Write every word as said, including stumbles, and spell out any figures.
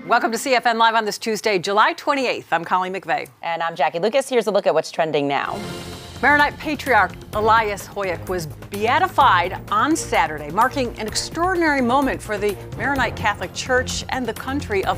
Welcome to C F N Live on this Tuesday, July twenty-eighth. I'm Colleen McVeigh. And I'm Jackie Lucas. Here's a look at what's trending now. Maronite Patriarch Elias Hoyuk was beatified on Saturday, marking an extraordinary moment for the Maronite Catholic Church and the country of